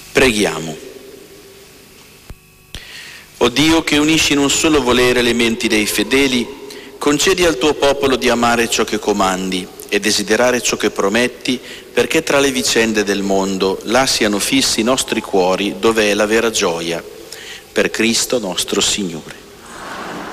Preghiamo. O Dio, che unisci in un solo volere le menti dei fedeli, concedi al tuo popolo di amare ciò che comandi e desiderare ciò che prometti, perché tra le vicende del mondo là siano fissi i nostri cuori, dove è la vera gioia. Per Cristo nostro Signore.